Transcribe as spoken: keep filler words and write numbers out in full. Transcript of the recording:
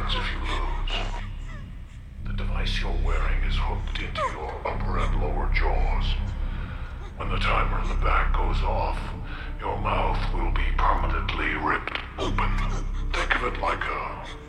happens if you lose? The device you're wearing is hooked into your upper and lower jaws. When the timer in the back goes off, your mouth will be permanently ripped open. Think of it like a